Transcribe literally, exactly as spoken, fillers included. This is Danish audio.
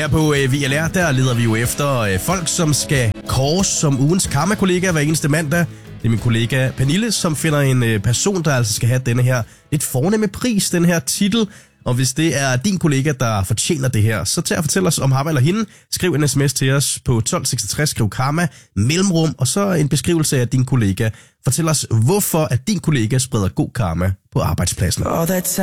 Her på øh, V L R, der leder vi jo efter øh, folk, som skal kåres som ugens karma-kollega hver eneste mandag. Det er min kollega Pernille, som finder en øh, person, der altså skal have denne her lidt fornemme pris, den her titel. Og hvis det er din kollega, der fortjener det her, så tag og fortæl os om ham eller hende. Skriv en sms til os på tolv seksogtres, skriv karma, mellemrum, og så en beskrivelse af din kollega. Fortæl os, hvorfor at din kollega spreder god karma på arbejdspladsen.